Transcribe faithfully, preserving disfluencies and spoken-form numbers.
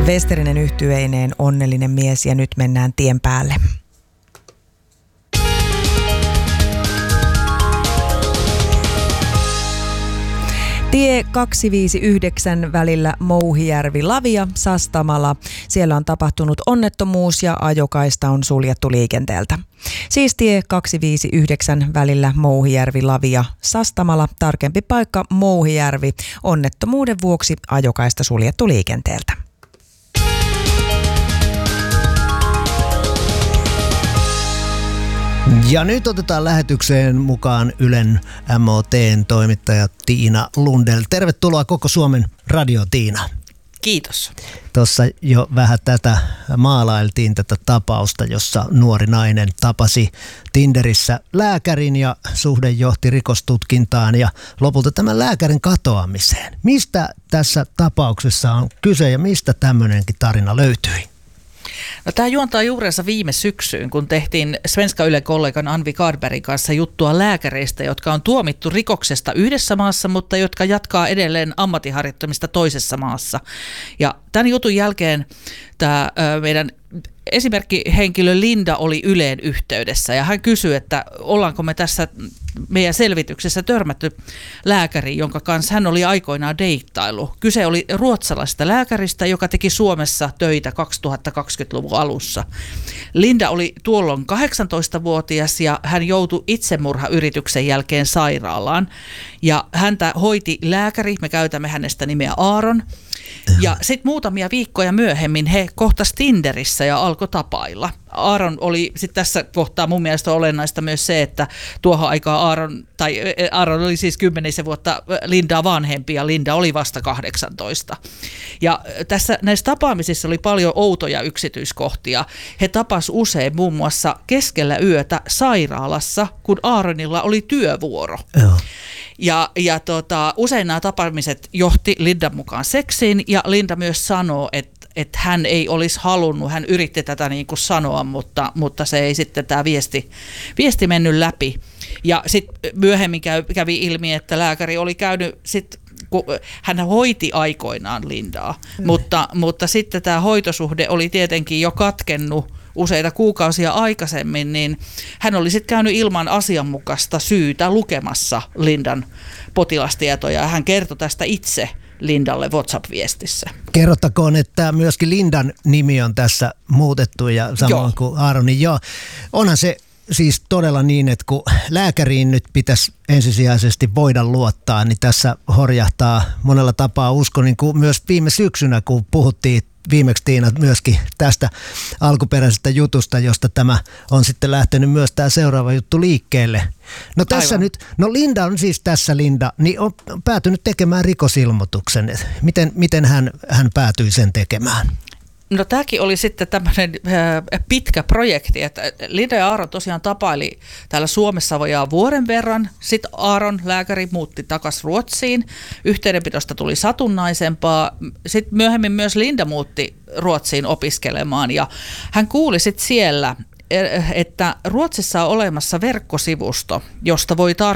Westerinen yhtyeineen Onnellinen mies ja nyt mennään tien päälle. Tie kaksisataaviisikymmentäyhdeksän välillä Mouhijärvi-Lavia, Sastamala. Siellä on tapahtunut onnettomuus ja ajokaista on suljettu liikenteeltä. Siis tie kaksisataaviisikymmentäyhdeksän välillä Mouhijärvi-Lavia, Sastamala. Tarkempi paikka Mouhijärvi. Onnettomuuden vuoksi ajokaista suljettu liikenteeltä. Ja nyt otetaan lähetykseen mukaan Ylen M O T:n toimittaja Tiina Lundell. Tervetuloa Koko Suomen Radio, Tiina. Kiitos. Tuossa jo vähän tätä maalailtiin tätä tapausta, jossa nuori nainen tapasi Tinderissä lääkärin ja suhde johti rikostutkintaan ja lopulta tämän lääkärin katoamiseen. Mistä tässä tapauksessa on kyse ja mistä tämmöinenkin tarina löytyi? No, tämä juontaa juurensa viime syksyyn, kun tehtiin Svenska Yle-kollegan Anvi Karbergin kanssa juttua lääkäreistä, jotka on tuomittu rikoksesta yhdessä maassa, mutta jotka jatkaa edelleen ammattiharjoittamista toisessa maassa. Ja tämän jutun jälkeen tämä meidän esimerkkihenkilö Linda oli Yleen yhteydessä ja hän kysyi, että ollaanko me tässä meidän selvityksessä törmätty lääkäriin, jonka kanssa hän oli aikoinaan deittailu. Kyse oli ruotsalaisesta lääkäristä, joka teki Suomessa töitä kaksituhattakaksikymmentäluvun alussa. Linda oli tuolloin kahdeksantoistavuotias ja hän joutui itsemurhayrityksen jälkeen sairaalaan. Ja häntä hoiti lääkäri, me käytämme hänestä nimeä Aaron. Ja sitten muutamia viikkoja myöhemmin he kohtasivat Tinderissä ja alkoi tapailla. Aaron oli sitten tässä kohtaa mun mielestä olennaista myös se, että tuohon aikaan Aaron, tai Aaron oli siis kymmenisen vuotta Lindaa vanhempi ja Linda oli vasta kahdeksantoista. Ja tässä näissä tapaamisissa oli paljon outoja yksityiskohtia. He tapasivat usein muun muassa keskellä yötä sairaalassa, kun Aaronilla oli työvuoro. Joo. Ja, ja tota, usein nämä tapaamiset johti Lindan mukaan seksiin ja Linda myös sanoo, että että hän ei olisi halunnut, hän yritti tätä niin kuin sanoa, mutta, mutta se ei sitten tämä viesti, viesti mennyt läpi. Ja sitten myöhemmin käy, kävi ilmi, että lääkäri oli käynyt, sit, kun hän hoiti aikoinaan Lindaa, mm. mutta, mutta sitten tämä hoitosuhde oli tietenkin jo katkennut useita kuukausia aikaisemmin, niin hän oli sitten käynyt ilman asianmukaista syytä lukemassa Lindan potilastietoja ja hän kertoi tästä itse Lindalle WhatsApp-viestissä. Kerrottakoon, että myöskin Lindan nimi on tässä muutettu ja samoin Joo. kuin Aaronin. Joo. Onhan se siis todella niin, että kun lääkäriin nyt pitäisi ensisijaisesti voida luottaa, niin tässä horjahtaa monella tapaa usko, niin kuin myös viime syksynä, kun puhuttiin viimeksi Tiina myöskin tästä alkuperäisestä jutusta, josta tämä on sitten lähtenyt myös tämä seuraava juttu liikkeelle. No tässä Aivan. nyt, no Linda on siis tässä Linda, niin on päätynyt tekemään rikosilmoituksen. Miten, miten hän, hän päätyi sen tekemään? No tämäkin oli sitten tämmöinen pitkä projekti, että Linda ja Aaron tosiaan tapaili täällä Suomessa vajaa vuoden verran. Sitten Aaron, lääkäri, muutti takaisin Ruotsiin. Yhteydenpidosta tuli satunnaisempaa. Sitten myöhemmin myös Linda muutti Ruotsiin opiskelemaan ja hän kuuli sitten siellä, että Ruotsissa on olemassa verkkosivusto, josta voi tarkistaa,